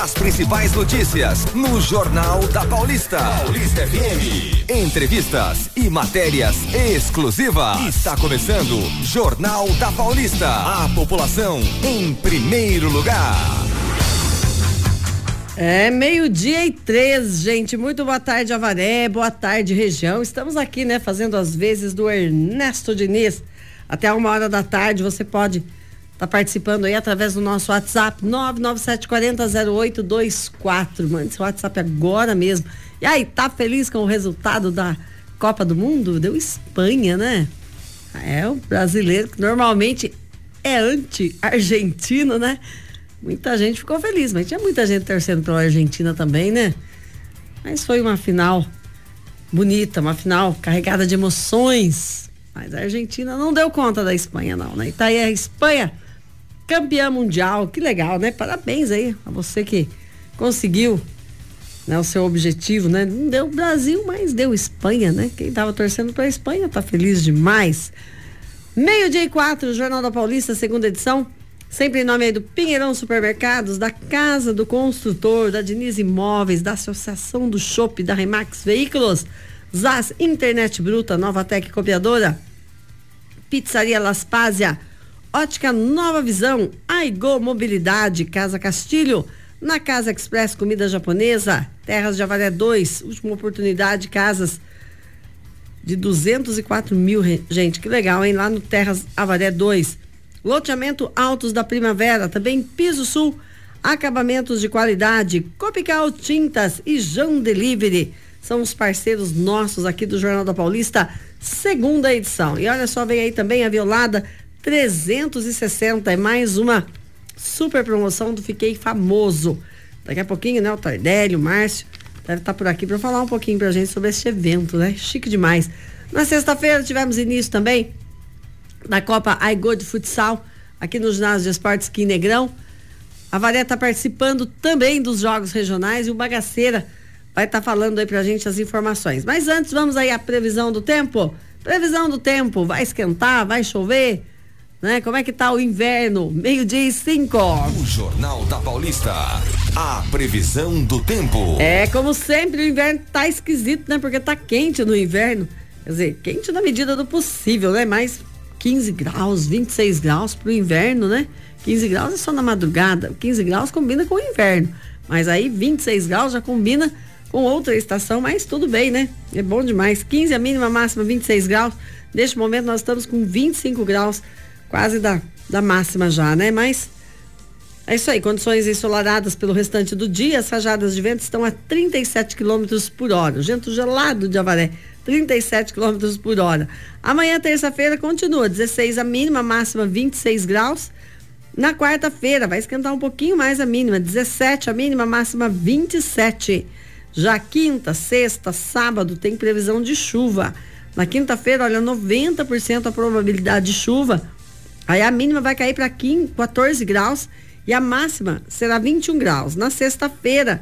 das principais notícias no Jornal da Paulista. Paulista FM. Entrevistas e matérias exclusivas. Está começando Jornal da Paulista. A população em primeiro lugar. É 12:03, gente. Muito boa tarde, Avaré. Boa tarde, região. Estamos aqui, né, fazendo as vezes do Ernesto Diniz. Até 1h da tarde você pode estar participando aí através do nosso WhatsApp 997400824. Mande seu WhatsApp agora mesmo. E aí, tá feliz com o resultado da Copa do Mundo? Deu Espanha, né? É, o brasileiro que normalmente é anti-argentino, né? Muita gente ficou feliz, mas tinha muita gente torcendo pela Argentina também, né? Mas foi uma final bonita, uma final carregada de emoções. Mas a Argentina não deu conta da Espanha, não, né? E tá aí a Espanha, campeã mundial. Que legal, né? Parabéns aí a você que conseguiu, né, o seu objetivo, né? Não deu Brasil, mas deu Espanha, né? Quem tava torcendo pra Espanha tá feliz demais. 12:04, Jornal da Paulista, segunda edição. Sempre em nome aí do Pinheirão Supermercados, da Casa do Construtor, da Diniz Imóveis, da Associação do Chopp, da Remax Veículos, ZAS Internet Bruta, Nova Tec Copiadora, Pizzaria Laspásia, Ótica Nova Visão, Aigo Mobilidade, Casa Castilho, na Casa Express Comida Japonesa, Terras de Avaré 2, última oportunidade, casas de 204 mil, gente, que legal, hein? Lá no Terras Avaré 2. Loteamento Altos da Primavera, também Piso Sul, acabamentos de qualidade, Copical Tintas e Jão Delivery. São os parceiros nossos aqui do Jornal da Paulista, segunda edição. E olha só, vem aí também a Violada 360, é mais uma super promoção do Fiquei Famoso. Daqui a pouquinho, né, o Tardelli, o Márcio, deve estar por aqui para falar um pouquinho pra gente sobre esse evento, né? Chique demais. Na sexta-feira tivemos início também da Copa Aigo de Futsal, aqui no Ginásio de Esportes Quim Negrão. A Varé está participando também dos jogos regionais e o Bagaceira vai estar falando aí pra gente as informações. Mas antes, vamos aí à previsão do tempo. Previsão do tempo, vai esquentar, vai chover, né? Como é que tá o inverno? 12:05. O Jornal da Paulista, a previsão do tempo. É, como sempre, o inverno tá esquisito, né? Porque tá quente no inverno. Quer dizer, quente na medida do possível, né? Mas 15 graus, 26 graus pro inverno, né? 15 graus é só na madrugada, 15 graus combina com o inverno, mas aí 26 graus já combina com outra estação, mas tudo bem, né? É bom demais. 15 a mínima, máxima 26 graus. Neste momento nós estamos com 25 graus, quase da máxima já, né? Mas é isso aí, condições ensolaradas pelo restante do dia, as rajadas de vento estão a 37 quilômetros por hora. O vento gelado de Avaré, 37 quilômetros por hora. Amanhã, terça-feira, continua 16 a mínima, máxima 26 graus. Na quarta-feira vai esquentar um pouquinho mais a mínima, 17 a mínima, máxima 27. Já quinta, sexta, sábado tem previsão de chuva. Na quinta-feira, olha, 90% a probabilidade de chuva. Aí a mínima vai cair para 14 graus e a máxima será 21 graus. Na sexta-feira,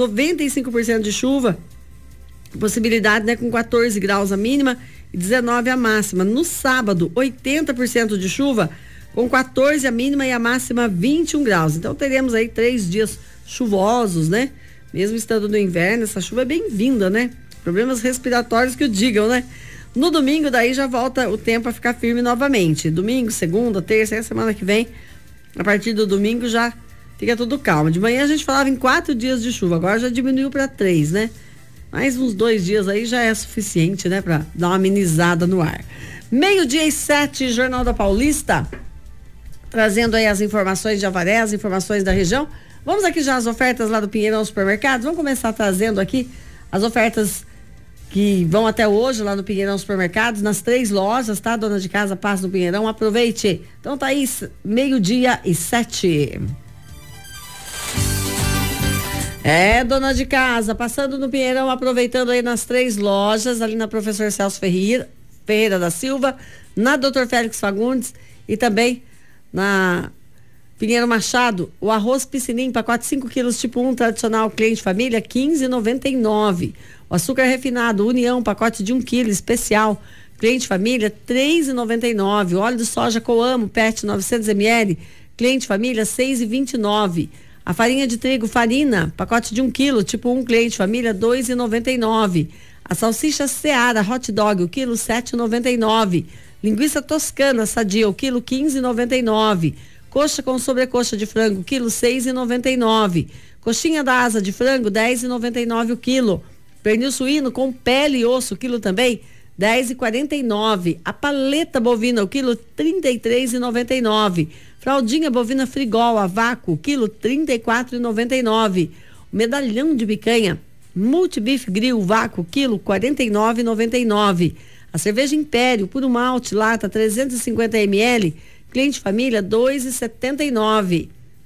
95% de chuva. Possibilidade, né, com 14 graus a mínima e 19 a máxima. No sábado, 80% de chuva, com 14 a mínima e a máxima 21 graus. Então teremos aí 3 dias chuvosos, né? Mesmo estando no inverno, essa chuva é bem-vinda, né? Problemas respiratórios que o digam, né? No domingo, daí já volta o tempo a ficar firme novamente. Domingo, segunda, terça, a semana que vem, a partir do domingo já fica tudo calmo. De manhã a gente falava em 4 dias de chuva, agora já diminuiu para 3, né? Mais uns 2 dias aí já é suficiente, né? Pra dar uma amenizada no ar. 12:07, Jornal da Paulista. Trazendo aí as informações de Avaré, as informações da região. Vamos aqui já as ofertas lá do Pinheirão Supermercados. Vamos começar trazendo aqui as ofertas que vão até hoje lá no Pinheirão Supermercados, nas 3 lojas, tá? Dona de casa, passa no Pinheirão, aproveite. Então tá aí, 12:07. É, dona de casa, passando no Pinheirão, aproveitando aí nas 3 lojas, ali na Professor Celso Ferreira da Silva, na Dr. Félix Fagundes e também na Pinheiro Machado, o arroz piscinim, pacote 5 quilos tipo 1, tradicional, cliente família, R$15,99. O açúcar refinado, União, pacote de 1 quilo, especial, cliente família, R$3,99. O óleo de soja Coamo, PET 900 ml, cliente família, R$6,29. A farinha de trigo Farina, pacote de 1 quilo, tipo 1 cliente família, R$ 2,99. A salsicha Seara Hot Dog, o quilo, R$ 7,99. Linguiça toscana sadia, o quilo, R$ 15,99. Coxa com sobrecoxa de frango, quilo, R$ 6,99. Coxinha da asa de frango, R$ 10,99 o quilo. Pernil suíno com pele e osso, quilo também, R$ 10,49. A paleta bovina, o quilo, R$ 33,99. Fraldinha bovina Frigol, a vácuo, quilo, R$ 34,99. O medalhão de picanha Multibif Grill, vácuo, quilo, R$ 49,99. A cerveja Império, puro malte, lata, 350 ml, cliente família, R$ 2,79.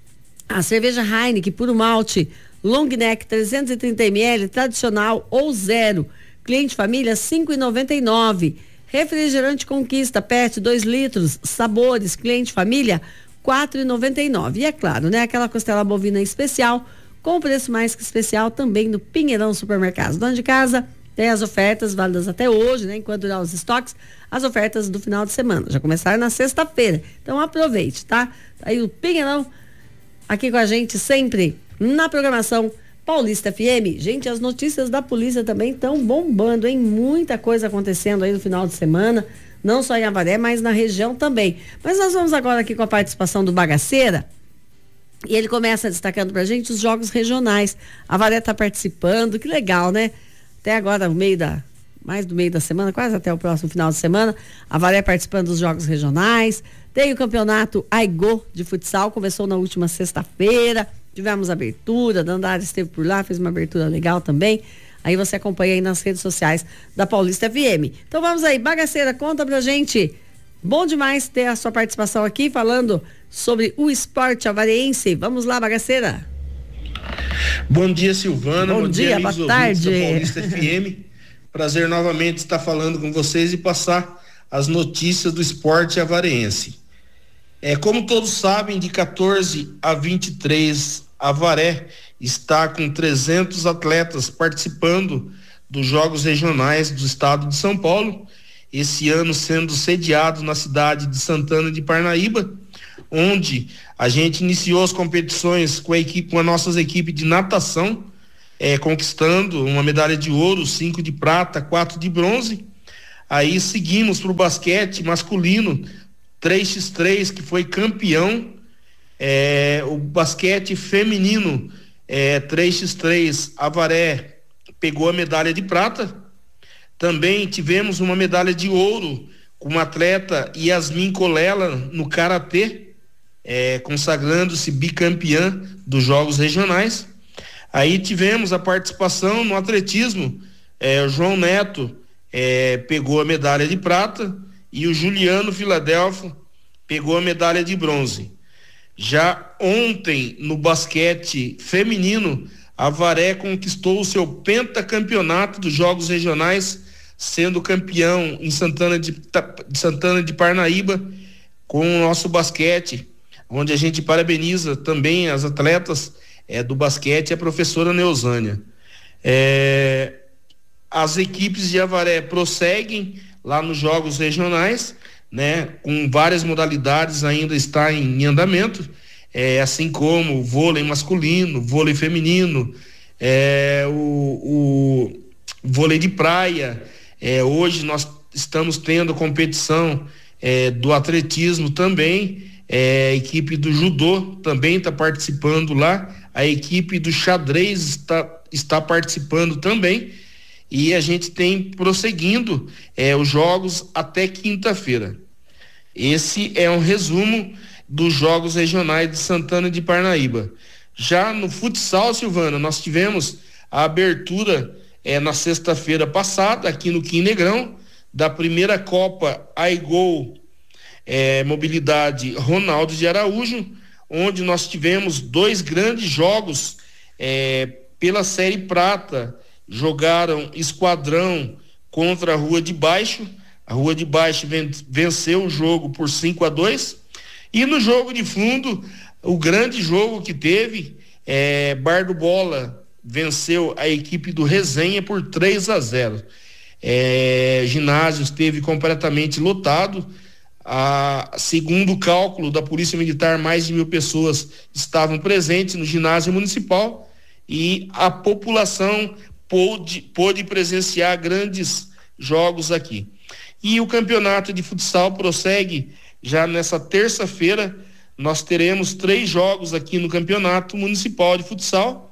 A cerveja Heineken, puro malte, long neck, 330 ml, tradicional ou zero, cliente família, R$ 5,99. Refrigerante Conquista PET, 2 litros, sabores, cliente família, R$ 4,99. E é claro, né? Aquela costela bovina especial, com preço mais que especial, também no Pinheirão Supermercados. Dono de casa, tem as ofertas válidas até hoje, né? Enquanto durar os estoques, as ofertas do final de semana. Já começaram na sexta-feira. Então aproveite, tá? Aí o Pinheirão, aqui com a gente sempre na programação Paulista FM. Gente, as notícias da polícia também estão bombando, hein? Muita coisa acontecendo aí no final de semana, não só em Avaré, mas na região também. Mas nós vamos agora aqui com a participação do Bagaceira, e ele começa destacando pra gente os jogos regionais. A Avaré tá participando, que legal, né? Até agora, mais do meio da semana, quase até o próximo final de semana, a Avaré participando dos jogos regionais. Tem o campeonato Aigô de futsal, começou na última sexta-feira. Tivemos abertura, Dandara esteve por lá, fez uma abertura legal também. Aí você acompanha aí nas redes sociais da Paulista FM. Então vamos aí, Bagaceira, conta pra gente. Bom demais ter a sua participação aqui, falando sobre o esporte avareense. Vamos lá, Bagaceira. Bom dia, Silvana. Bom dia, boa tarde. Da Paulista FM. Prazer novamente estar falando com vocês e passar as notícias do esporte avareense. Como todos sabem, de 14 a 23, Avaré está com 300 atletas participando dos Jogos Regionais do Estado de São Paulo, esse ano sendo sediado na cidade de Santana de Parnaíba, onde a gente iniciou as competições com a nossa equipe de natação, conquistando uma medalha de ouro, 5 de prata, 4 de bronze. Aí seguimos para o basquete masculino, 3x3, que foi campeão. O basquete feminino, 3x3, Avaré pegou a medalha de prata. Também tivemos uma medalha de ouro com uma atleta, Yasmin Colela, no karatê, consagrando-se bicampeã dos Jogos Regionais. Aí tivemos a participação no atletismo, o João Neto pegou a medalha de prata e o Juliano Filadelfo pegou a medalha de bronze. Já ontem, no basquete feminino, a Avaré conquistou o seu pentacampeonato dos Jogos Regionais, sendo campeão em Santana de Parnaíba com o nosso basquete, onde a gente parabeniza também as atletas do basquete e a professora Neusânia. As equipes de Avaré prosseguem lá nos Jogos Regionais, né, com várias modalidades ainda está em andamento, assim como vôlei masculino, vôlei feminino, o vôlei de praia. Hoje nós estamos tendo competição do atletismo também, a equipe do judô também está participando lá, a equipe do xadrez está participando também, e a gente tem prosseguindo os jogos até quinta-feira. Esse é um resumo dos Jogos Regionais de Santana de Parnaíba. Já no futsal, Silvana, nós tivemos a abertura na sexta-feira passada, aqui no Quim Negrão, da primeira Copa Aigol Mobilidade Ronaldo de Araújo, onde nós tivemos 2 grandes jogos pela Série Prata. Jogaram Esquadrão contra a Rua de Baixo. A Rua de Baixo venceu o jogo por 5-2. E no jogo de fundo, o grande jogo que teve, Bar do Bola venceu a equipe do Resenha por 3-0. Ginásio esteve completamente lotado. Segundo o cálculo da Polícia Militar, mais de 1.000 pessoas estavam presentes no ginásio municipal e a população pôde presenciar grandes jogos aqui. E o campeonato de futsal prossegue já nessa terça-feira. Nós teremos 3 jogos aqui no campeonato municipal de futsal,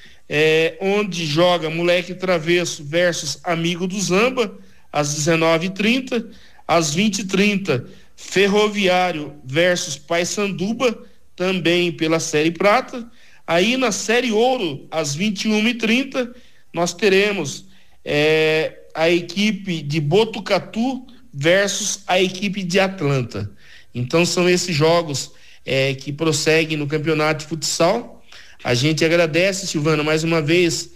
onde joga Moleque Travesso versus Amigo do Zamba, às 19h30, às 20h30, Ferroviário versus Paysanduba, também pela Série Prata. Aí na Série Ouro, às 21h30, nós teremos a equipe de Botucatu versus a equipe de Atlanta. Então são esses jogos que prosseguem no campeonato de futsal. A gente agradece, Silvana, mais uma vez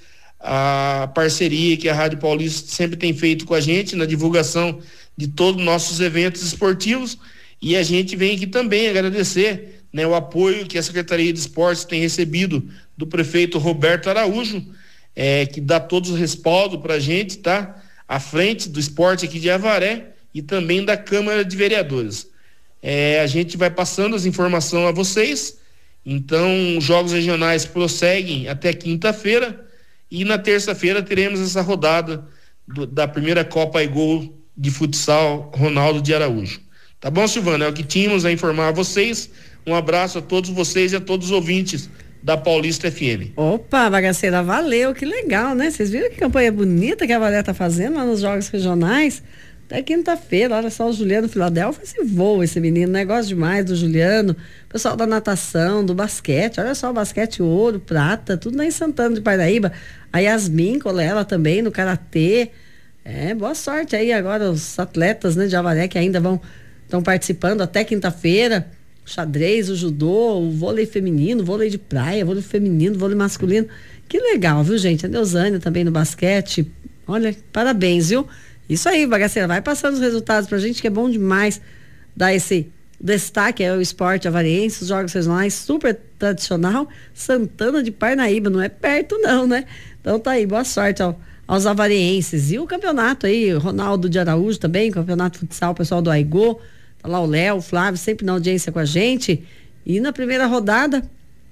a parceria que a Rádio Paulista sempre tem feito com a gente na divulgação de todos os nossos eventos esportivos, e a gente vem aqui também agradecer, né, o apoio que a Secretaria de Esportes tem recebido do prefeito Roberto Araújo, que dá todos o respaldo para a gente, tá? À frente do esporte aqui de Avaré e também da Câmara de Vereadores. A gente vai passando as informações a vocês. Então, os jogos regionais prosseguem até quinta-feira e na terça-feira teremos essa rodada da primeira Copa Aigol de futsal Ronaldo de Araújo. Tá bom, Silvana? É o que tínhamos a informar a vocês. Um abraço a todos vocês e a todos os ouvintes da Paulista FM. Opa, bagaceira, valeu, que legal, né? Vocês viram que campanha bonita que a Avaré tá fazendo lá nos jogos regionais? Até quinta-feira, olha só, o Juliano Filadélfia se voa esse menino, negócio demais do Juliano, pessoal da natação, do basquete, olha só, o basquete ouro, prata, tudo lá em Santana de Parnaíba. A Yasmin Colela também no karatê. Boa sorte aí agora os atletas, né, de Avaré que ainda estão participando até quinta-feira. O xadrez, o judô, o vôlei feminino, vôlei de praia, vôlei feminino, vôlei masculino. Que legal, viu, gente? A Neusânia também no basquete. Olha, parabéns, viu? Isso aí, bagaceira, vai passando os resultados pra gente, que é bom demais dar esse destaque ao esporte avariense, os jogos regionais, super tradicional. Santana de Parnaíba, não é perto não, né? Então tá aí, boa sorte aos avarienses. E o campeonato aí, Ronaldo de Araújo também, campeonato futsal, pessoal do Aigô, tá lá o Léo, o Flávio, sempre na audiência com a gente. E na primeira rodada,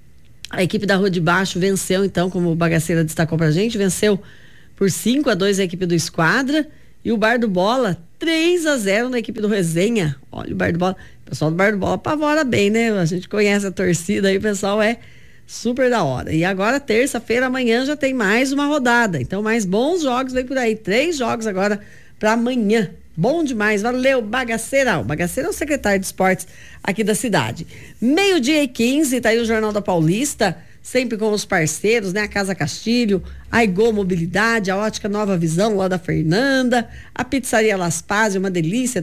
a equipe da Rua de Baixo venceu, então, como o bagaceira destacou pra gente, venceu por 5-2 a equipe do Esquadra. E o Bar do Bola, 3-0 na equipe do Resenha. Olha o Bar do Bola. O pessoal do Bar do Bola apavora bem, né? A gente conhece a torcida aí, o pessoal é super da hora. E agora, terça-feira, amanhã, já tem mais uma rodada. Então, mais bons jogos vem por aí. 3 jogos agora para amanhã. Bom demais. Valeu, bagaceira. O bagaceira é o secretário de esportes aqui da cidade. 12:15, tá aí o Jornal da Paulista. Sempre com os parceiros, né? A Casa Castilho, a Aigô Mobilidade, a Ótica Nova Visão, lá da Fernanda, a Pizzaria Las Paz, uma delícia,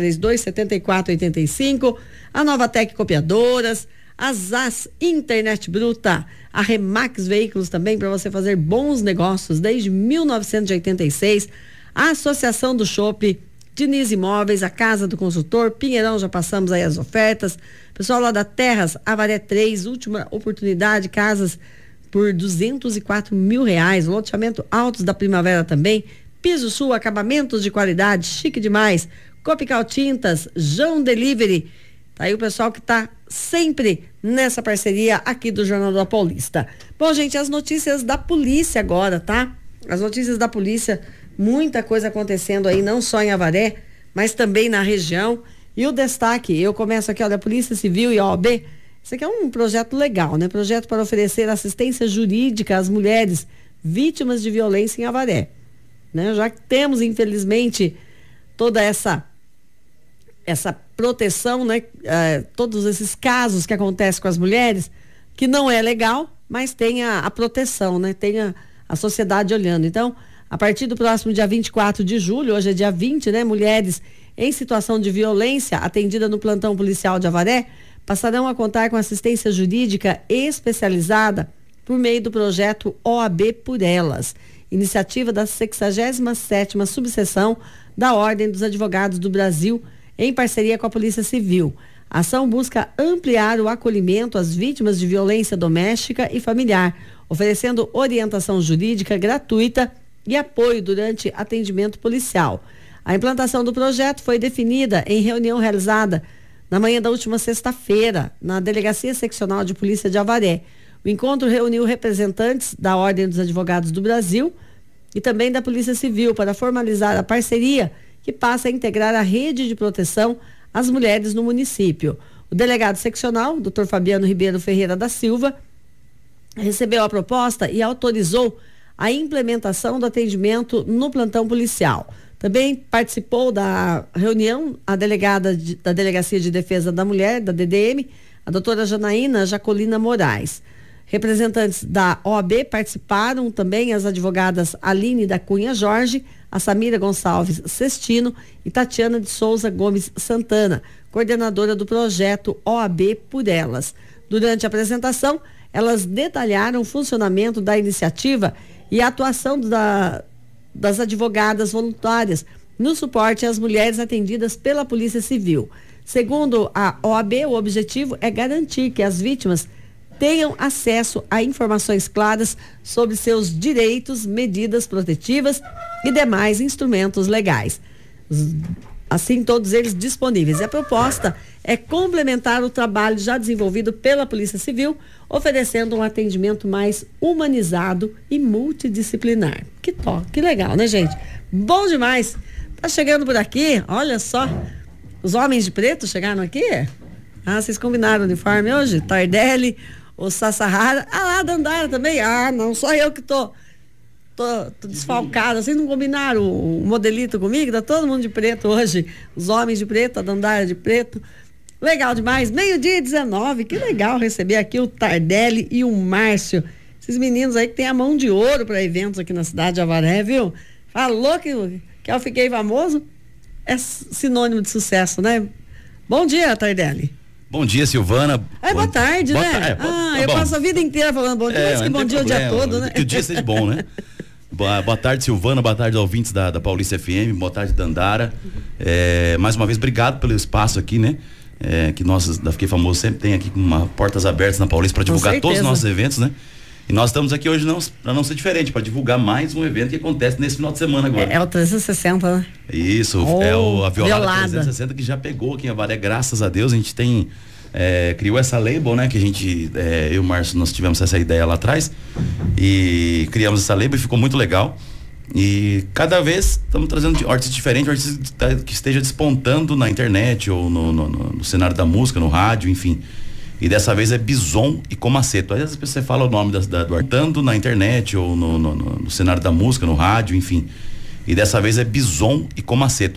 3732-7485, a Novatec Copiadoras, a ZAS Internet Bruta, a Remax Veículos também, para você fazer bons negócios desde 1986, a Associação do Chopp, Diniz Imóveis, a Casa do Consultor, Pinheirão, já passamos aí as ofertas. Pessoal lá da Terras, Avaré 3, última oportunidade, casas por R$204 mil, loteamento Altos da Primavera também, Piso Sul, acabamentos de qualidade, chique demais, Copical Tintas, João Delivery. Tá aí o pessoal que tá sempre nessa parceria aqui do Jornal da Paulista. Bom, gente, as notícias da polícia agora, tá? As notícias da polícia, muita coisa acontecendo aí, não só em Avaré, mas também na região. E o destaque, eu começo aqui, ó, da Polícia Civil e OAB. Isso aqui é um projeto legal, né? Projeto para oferecer assistência jurídica às mulheres vítimas de violência em Avaré. Né? Já que temos, infelizmente, toda essa proteção, né? Todos esses casos que acontecem com as mulheres, que não é legal, mas tem a proteção, né? Tem a sociedade olhando. Então, a partir do próximo dia 24 de julho, hoje é dia 20, né? Mulheres em situação de violência atendida no plantão policial de Avaré passarão a contar com assistência jurídica especializada por meio do projeto OAB por Elas, iniciativa da 67ª subseção da Ordem dos Advogados do Brasil, em parceria com a Polícia Civil. A ação busca ampliar o acolhimento às vítimas de violência doméstica e familiar, oferecendo orientação jurídica gratuita e apoio durante atendimento policial. A implantação do projeto foi definida em reunião realizada na manhã da última sexta-feira, na Delegacia Seccional de Polícia de Avaré. O encontro reuniu representantes da Ordem dos Advogados do Brasil e também da Polícia Civil para formalizar a parceria que passa a integrar a rede de proteção às mulheres no município. O delegado seccional, Dr. Fabiano Ribeiro Ferreira da Silva, recebeu a proposta e autorizou a implementação do atendimento no plantão policial. Também participou da reunião a delegada da Delegacia de Defesa da Mulher, da DDM, a doutora Janaína Jacolina Moraes. Representantes da OAB participaram também as advogadas Aline da Cunha Jorge, a Samira Gonçalves Sestino e Tatiana de Souza Gomes Santana, coordenadora do projeto OAB por Elas. Durante a apresentação, elas detalharam o funcionamento da iniciativa e a atuação das advogadas voluntárias no suporte às mulheres atendidas pela Polícia Civil. Segundo a OAB, o objetivo é garantir que as vítimas tenham acesso a informações claras sobre seus direitos, medidas protetivas e demais instrumentos legais. Assim, todos eles disponíveis. E a proposta é complementar o trabalho já desenvolvido pela Polícia Civil, oferecendo um atendimento mais humanizado e multidisciplinar. Que legal, né, gente? Bom demais. Tá chegando por aqui, olha só. Os homens de preto chegaram aqui? Ah, vocês combinaram o uniforme hoje? Tardelli, o Sassahara. Ah, lá, Dandara também. Ah, não, só eu que tô desfalcada. Vocês não combinaram o modelito comigo? Tá todo mundo de preto hoje. Os homens de preto, a Dandara de preto. Legal demais. 12:19. Que legal receber aqui o Tardelli e o Márcio. Esses meninos aí que tem a mão de ouro para eventos aqui na cidade de Avaré, viu? Falou que eu fiquei famoso. É sinônimo de sucesso, né? Bom dia, Tardelli. Bom dia, Silvana. Boa tarde, né? Eu passo a vida inteira falando bom dia, mas que bom dia o dia todo, né? Que o dia seja bom, né? Boa tarde, Silvana, boa tarde aos ouvintes da Paulista FM, boa tarde, Dandara. Mais uma vez, obrigado pelo espaço aqui, né? Que nós, da Fiquei Famoso, sempre tem aqui portas abertas na Paulista para divulgar todos os nossos eventos, né? E nós estamos aqui hoje para não ser diferente, para divulgar mais um evento que acontece nesse final de semana agora. É o 360, né? Isso, a Violada 360 que já pegou aqui em Avaré, graças a Deus. A gente tem criou essa label, né? Que a gente, eu e o Márcio, nós tivemos essa ideia lá atrás e criamos essa label e ficou muito legal. E cada vez estamos trazendo artistas diferentes, artistas que esteja despontando na internet ou no cenário da música, no rádio, enfim. E dessa vez é Bison e Comaceto. Às vezes você fala o nome do artando na internet ou no cenário da música, no rádio, enfim. E dessa vez é Bison e Comaceto.